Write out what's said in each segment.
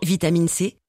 Vitamine C,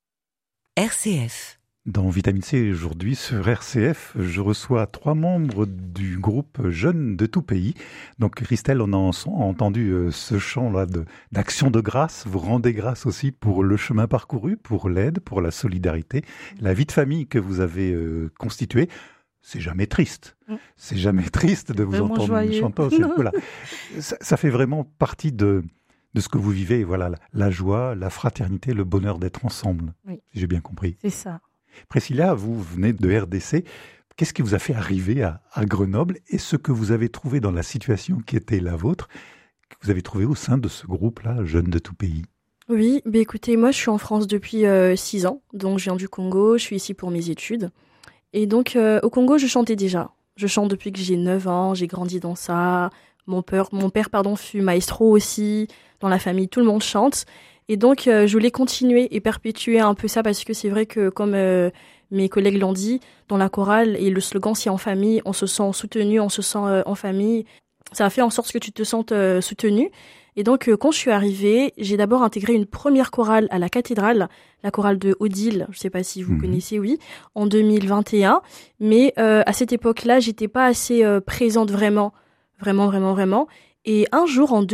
RCF. Dans Vitamine C, aujourd'hui, sur RCF, je reçois 3 membres du groupe Jeunes de tout pays. Donc, Christelle, on a entendu ce chant-là d'action de grâce. Vous rendez grâce aussi pour le chemin parcouru, pour l'aide, pour la solidarité, la vie de famille que vous avez constituée. C'est jamais triste. C'est jamais triste de vous vraiment entendre joyeux. chanter. Voilà. Ça fait vraiment partie de ce que vous vivez. Voilà, la joie, la fraternité, le bonheur d'être ensemble. Oui. Si j'ai bien compris. C'est ça. Priscilla, vous venez de RDC. Qu'est-ce qui vous a fait arriver à Grenoble et ce que vous avez trouvé dans la situation qui était la vôtre, que vous avez trouvé au sein de ce groupe-là, Jeunes de tout pays? Oui, écoutez, moi je suis en France depuis 6 ans, donc je viens du Congo, je suis ici pour mes études. Et donc au Congo, je chantais déjà. Je chante depuis que j'ai 9 ans, j'ai grandi dans ça. Mon père fut maestro aussi, dans la famille, tout le monde chante. Et donc je voulais continuer et perpétuer un peu ça parce que c'est vrai que comme mes collègues l'ont dit, dans la chorale et le slogan c'est en famille, on se sent soutenu, on se sent en famille. Ça a fait en sorte que tu te sentes soutenu. Et donc, quand je suis arrivée, j'ai d'abord intégré une première chorale à la cathédrale, la chorale de Odile, je ne sais pas si vous connaissez, oui, en 2021. Mais à cette époque-là, j'étais pas assez présente vraiment. Et un jour, en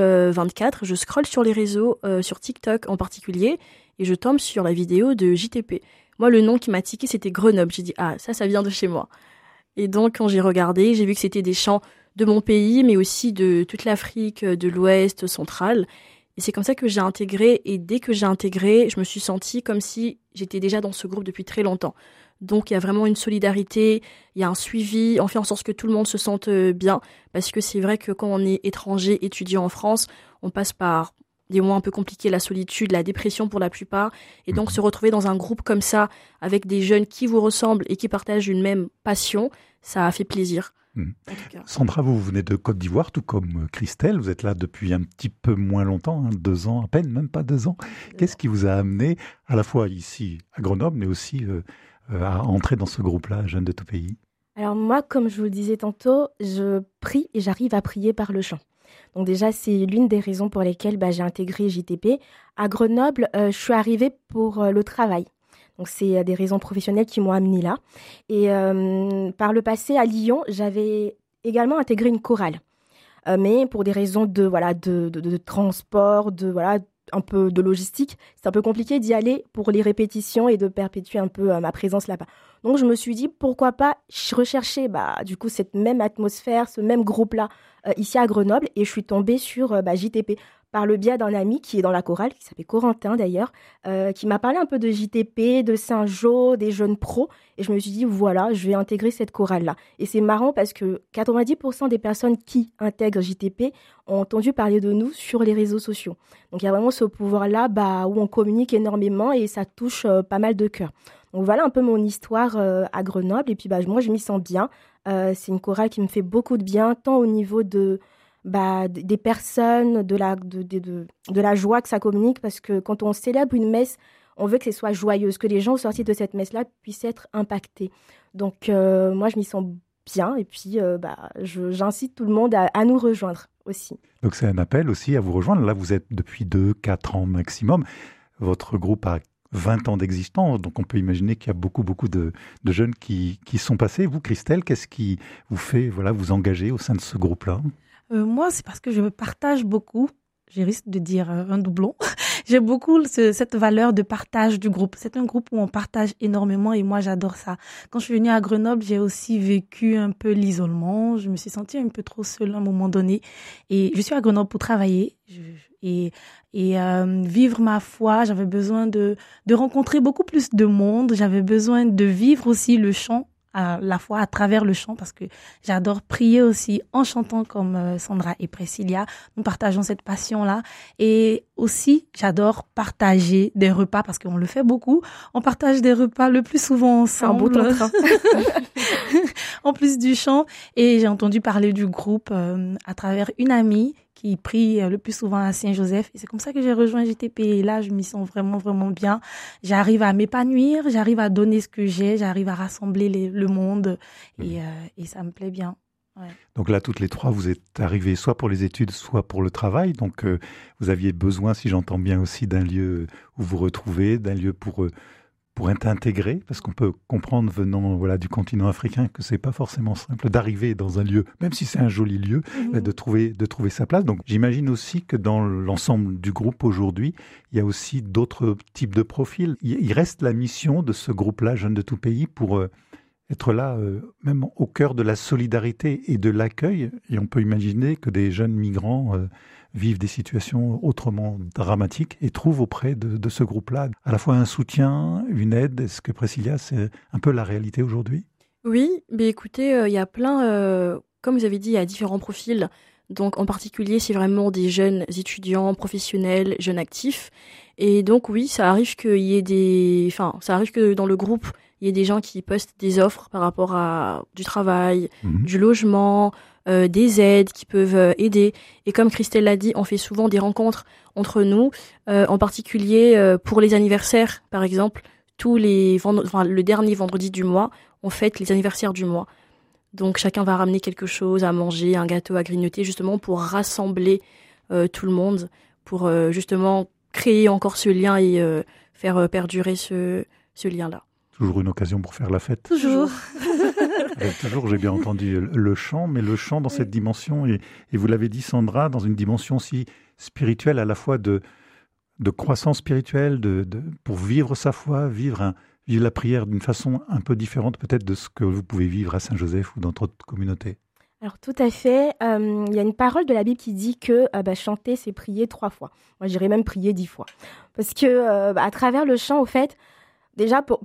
2024, je scrolle sur les réseaux, sur TikTok en particulier, et je tombe sur la vidéo de JTP. Moi, le nom qui m'a tiqué, c'était Grenoble. J'ai dit, ah, ça vient de chez moi. Et donc, quand j'ai regardé, j'ai vu que c'était des chants de mon pays, mais aussi de toute l'Afrique, de l'Ouest, centrale. Et c'est comme ça que j'ai intégré. Et dès que j'ai intégré, je me suis sentie comme si j'étais déjà dans ce groupe depuis très longtemps. Donc, il y a vraiment une solidarité, il y a un suivi. On fait en sorte que tout le monde se sente bien. Parce que c'est vrai que quand on est étranger, étudiant en France, on passe par des moments un peu compliqués, la solitude, la dépression pour la plupart. Et donc, se retrouver dans un groupe comme ça, avec des jeunes qui vous ressemblent et qui partagent une même passion, ça a fait plaisir. Sandra, vous venez de Côte d'Ivoire, tout comme Christelle. Vous êtes là depuis un petit peu moins longtemps, 2 ans à peine, même pas 2 ans. Qu'est-ce qui vous a amené à la fois ici à Grenoble, mais aussi à entrer dans ce groupe-là, Jeunes de tout pays? Alors moi, comme je vous le disais tantôt, je prie et j'arrive à prier par le chant. Donc déjà, c'est l'une des raisons pour lesquelles j'ai intégré JTP. À Grenoble, je suis arrivée pour le travail. Donc, c'est des raisons professionnelles qui m'ont amenée là. Et par le passé, à Lyon, j'avais également intégré une chorale. Mais pour des raisons de transport, un peu de logistique, c'est un peu compliqué d'y aller pour les répétitions et de perpétuer un peu ma présence là-bas. Donc, je me suis dit, pourquoi pas rechercher du coup cette même atmosphère, ce même groupe-là ici à Grenoble. Et je suis tombée sur JTP. Par le biais d'un ami qui est dans la chorale, qui s'appelle Corentin d'ailleurs, qui m'a parlé un peu de JTP, de Saint-Jean, des jeunes pros. Et je me suis dit, voilà, je vais intégrer cette chorale-là. Et c'est marrant parce que 90% des personnes qui intègrent JTP ont entendu parler de nous sur les réseaux sociaux. Donc il y a vraiment ce pouvoir-là où on communique énormément et ça touche pas mal de cœurs. Donc voilà un peu mon histoire à Grenoble. Et puis moi, je m'y sens bien. C'est une chorale qui me fait beaucoup de bien, tant au niveau des personnes, de la joie que ça communique, parce que quand on célèbre une messe, on veut que ce soit joyeuse, que les gens sortis de cette messe-là puissent être impactés. Donc moi, je m'y sens bien et puis j'incite tout le monde à nous rejoindre aussi. Donc c'est un appel aussi à vous rejoindre. Là, vous êtes depuis 2-4 ans maximum. Votre groupe a 20 ans d'existence, donc on peut imaginer qu'il y a beaucoup de jeunes qui sont passés. Vous, Christelle, qu'est-ce qui vous fait vous engager au sein de ce groupe-là? Moi, c'est parce que je partage beaucoup. Je risque de dire un doublon. J'ai beaucoup cette valeur de partage du groupe. C'est un groupe où on partage énormément et moi, j'adore ça. Quand je suis venue à Grenoble, j'ai aussi vécu un peu l'isolement. Je me suis sentie un peu trop seule à un moment donné. Et je suis à Grenoble pour travailler et vivre ma foi. J'avais besoin de rencontrer beaucoup plus de monde. J'avais besoin de vivre aussi le chant à la fois à travers le chant, parce que j'adore prier aussi en chantant comme Sandra et Priscilla. Nous partageons cette passion-là. Et aussi, j'adore partager des repas, parce qu'on le fait beaucoup. On partage des repas le plus souvent ensemble. Un beau train. En plus du chant. Et j'ai entendu parler du groupe à travers une amie qui prie le plus souvent à Saint-Joseph. Et c'est comme ça que j'ai rejoint JTP. Et là, je m'y sens vraiment, vraiment bien. J'arrive à m'épanouir, j'arrive à donner ce que j'ai, j'arrive à rassembler le monde. Et ça me plaît bien. Ouais. Donc là, toutes les trois, vous êtes arrivées soit pour les études, soit pour le travail. Donc vous aviez besoin, si j'entends bien aussi, d'un lieu où vous retrouvez, d'un lieu pour être intégré, parce qu'on peut comprendre venant du continent africain que c'est pas forcément simple d'arriver dans un lieu, même si c'est un joli lieu, de trouver sa place. Donc j'imagine aussi que dans l'ensemble du groupe aujourd'hui, il y a aussi d'autres types de profils. Il reste la mission de ce groupe-là, Jeunes de tout pays, pour être là, même au cœur de la solidarité et de l'accueil. Et on peut imaginer que des jeunes migrants vivent des situations autrement dramatiques et trouvent auprès de ce groupe-là à la fois un soutien, une aide. Est-ce que Priscilla, c'est un peu la réalité aujourd'hui ? Oui, mais écoutez, il y a plein, comme vous avez dit, il y a différents profils. Donc en particulier, c'est vraiment des jeunes étudiants, professionnels, jeunes actifs. Et donc oui, ça arrive que dans le groupe, il y ait des gens qui postent des offres par rapport à du travail, du logement, des aides qui peuvent aider. Et comme Christelle l'a dit, on fait souvent des rencontres entre nous, en particulier pour les anniversaires, par exemple. Le dernier vendredi du mois, on fête les anniversaires du mois. Donc chacun va ramener quelque chose à manger, un gâteau à grignoter, justement pour rassembler tout le monde, pour justement créer encore ce lien et faire perdurer ce lien-là. Toujours une occasion pour faire la fête. Toujours. Toujours, j'ai bien entendu le chant, mais le chant dans cette dimension, et vous l'avez dit Sandra, dans une dimension aussi spirituelle, à la fois de croissance spirituelle, pour vivre sa foi, vivre la prière d'une façon un peu différente peut-être de ce que vous pouvez vivre à Saint-Joseph ou dans votre communauté. Alors tout à fait, il y a une parole de la Bible qui dit que chanter, c'est prier 3 fois. Moi, j'irais même prier 10 fois. Parce que à travers le chant, au fait, déjà, pour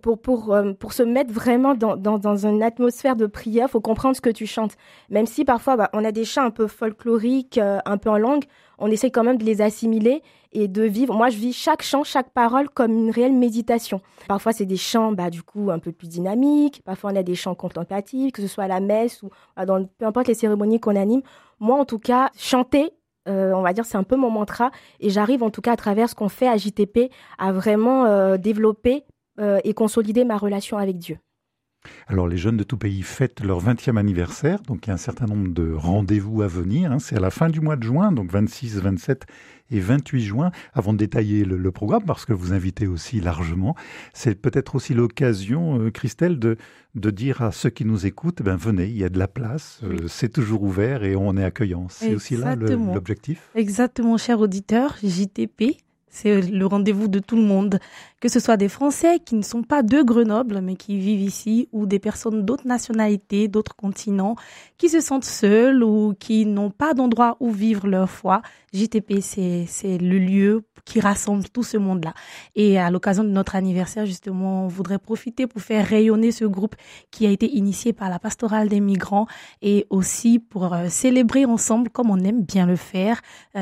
se mettre vraiment dans une atmosphère de prière, il faut comprendre ce que tu chantes. Même si parfois, on a des chants un peu folkloriques, un peu en langue, on essaie quand même de les assimiler et de vivre. Moi, je vis chaque chant, chaque parole comme une réelle méditation. Parfois, c'est des chants, du coup, un peu plus dynamiques. Parfois, on a des chants contemplatifs, que ce soit à la messe ou peu importe les cérémonies qu'on anime. Moi, en tout cas, chanter, on va dire, c'est un peu mon mantra. Et j'arrive, en tout cas, à travers ce qu'on fait à JTP, à vraiment développer et consolider ma relation avec Dieu. Alors, les jeunes de tout pays fêtent leur 20e anniversaire, donc il y a un certain nombre de rendez-vous à venir. C'est à la fin du mois de juin, donc 26, 27 et 28 juin, avant de détailler le programme, parce que vous invitez aussi largement. C'est peut-être aussi l'occasion, Christelle, de dire à ceux qui nous écoutent, venez, il y a de la place, c'est toujours ouvert et on est accueillant. C'est Exactement. aussi là l'objectif. Exactement, cher auditeur, JTP. C'est le rendez-vous de tout le monde, que ce soit des Français qui ne sont pas de Grenoble, mais qui vivent ici, ou des personnes d'autres nationalités, d'autres continents, qui se sentent seuls ou qui n'ont pas d'endroit où vivre leur foi. JTP, c'est le lieu qui rassemble tout ce monde-là. Et à l'occasion de notre anniversaire, justement, on voudrait profiter pour faire rayonner ce groupe qui a été initié par la pastorale des migrants et aussi pour célébrer ensemble, comme on aime bien le faire,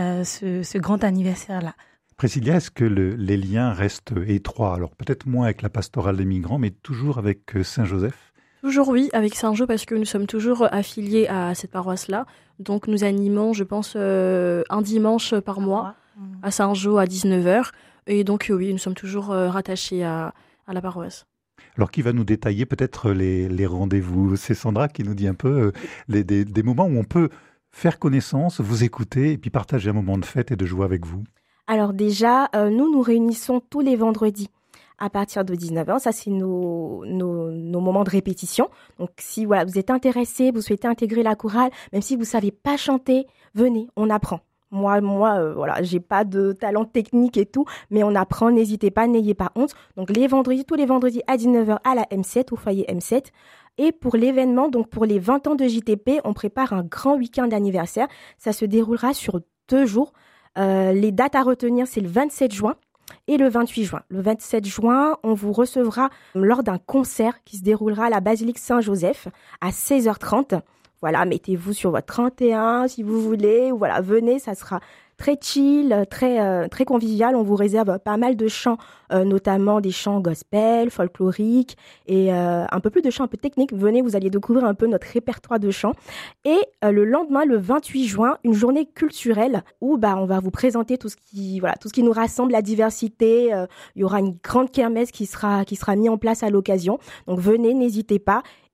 ce grand anniversaire-là. Priscilla, est-ce que les liens restent étroits? Alors peut-être moins avec la pastorale des migrants, mais toujours avec Saint-Joseph? Toujours oui, avec Saint-Jo, parce que nous sommes toujours affiliés à cette paroisse-là. Donc nous animons, je pense, un dimanche par mois à Saint-Jo à 19h. Et donc oui, nous sommes toujours rattachés à la paroisse. Alors, qui va nous détailler peut-être les rendez-vous? C'est Sandra qui nous dit un peu des moments où on peut faire connaissance, vous écouter et puis partager un moment de fête et de joie avec vous. Alors déjà, nous réunissons tous les vendredis à partir de 19h. Ça, c'est nos moments de répétition. Donc, si vous êtes intéressé, vous souhaitez intégrer la chorale, même si vous ne savez pas chanter, venez, on apprend. Moi, j'ai pas de talent technique et tout, mais on apprend, n'hésitez pas, n'ayez pas honte. Donc, tous les vendredis à 19h à la M7, au foyer M7. Et pour l'événement, donc pour les 20 ans de JTP, on prépare un grand week-end d'anniversaire. Ça se déroulera sur 2 jours. Les dates à retenir, c'est le 27 juin et le 28 juin. Le 27 juin, on vous recevra lors d'un concert qui se déroulera à la basilique Saint-Joseph à 16h30. Voilà, mettez-vous sur votre 31 si vous voulez, ou venez, ça sera très chill, très convivial. On vous réserve pas mal de chants, notamment des chants gospel, folkloriques et un peu plus de chants un peu techniques. Venez, vous allez découvrir un peu notre répertoire de chants. Et le lendemain, le 28 juin, une journée culturelle où on va vous présenter tout ce qui nous rassemble, la diversité. Il y aura une grande kermesse qui sera mise en place à l'occasion. Donc venez, n'hésitez pas.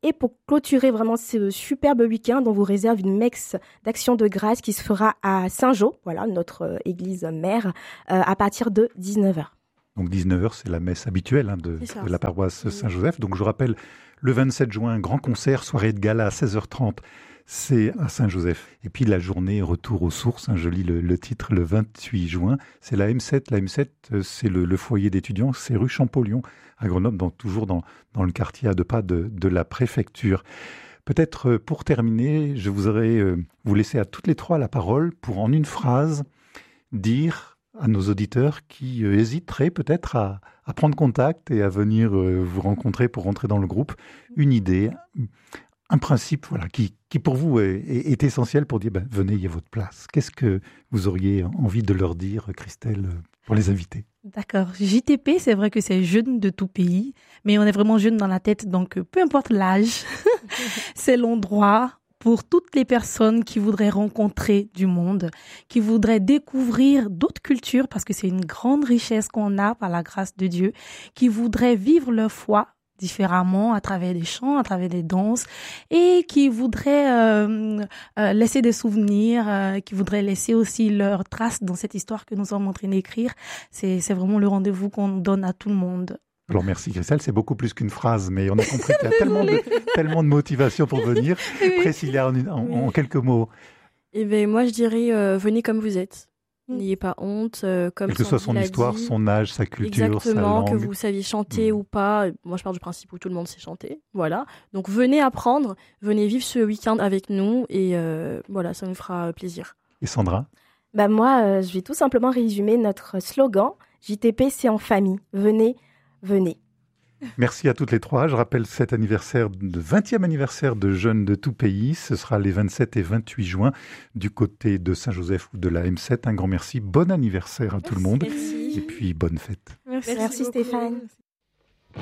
Et pour clôturer vraiment ce superbe week-end, on vous réserve une messe d'action de grâce qui se fera à Saint-Jean, voilà, notre église mère, à partir de 19h. Donc 19h, c'est la messe habituelle de la paroisse Saint-Joseph. Donc je rappelle, le 27 juin, grand concert, soirée de gala à 16h30. C'est à Saint-Joseph. Et puis la journée retour aux sources, je lis le titre, le 28 juin, c'est la M7. La M7, c'est le foyer d'étudiants, c'est rue Champollion à Grenoble, donc toujours dans le quartier à 2 pas de la préfecture. Peut-être pour terminer, je voudrais vous laisser à toutes les 3 la parole pour en une phrase dire à nos auditeurs qui hésiteraient peut-être à prendre contact et à venir vous rencontrer pour rentrer dans le groupe, une idée, un principe qui pour vous est essentiel pour dire venez, il y a votre place. Qu'est-ce que vous auriez envie de leur dire, Christelle, pour les inviter? D'accord. JTP, c'est vrai que c'est jeune de tout pays, mais on est vraiment jeune dans la tête, donc peu importe l'âge, c'est l'endroit pour toutes les personnes qui voudraient rencontrer du monde, qui voudraient découvrir d'autres cultures, parce que c'est une grande richesse qu'on a par la grâce de Dieu, qui voudraient vivre leur foi différemment à travers des chants, à travers des danses, et qui voudraient laisser des souvenirs, qui voudraient laisser aussi leurs traces dans cette histoire que nous sommes en train d'écrire. C'est vraiment le rendez-vous qu'on donne à tout le monde. Alors merci Christelle, c'est beaucoup plus qu'une phrase, mais on a compris qu'il y a tellement de motivation pour venir. Oui. Priscilla, en quelques mots. Eh bien, moi je dirais venez comme vous êtes. N'ayez pas honte, comme quelle que soit son histoire, son âge, sa culture, exactement, sa langue. que vous saviez chanter ou pas. Moi, je pars du principe où tout le monde sait chanter. Voilà. Donc, venez apprendre, venez vivre ce week-end avec nous et voilà, ça nous fera plaisir. Et Sandra? Moi, je vais tout simplement résumer notre slogan. JTP, c'est en famille. Venez, venez. Merci à toutes les 3. Je rappelle cet anniversaire, le 20e anniversaire de Jeunes de tout pays. Ce sera les 27 et 28 juin du côté de Saint-Joseph ou de la M7. Un grand merci. Bon anniversaire à tout le monde. Merci. Et puis bonne fête. Merci Stéphane.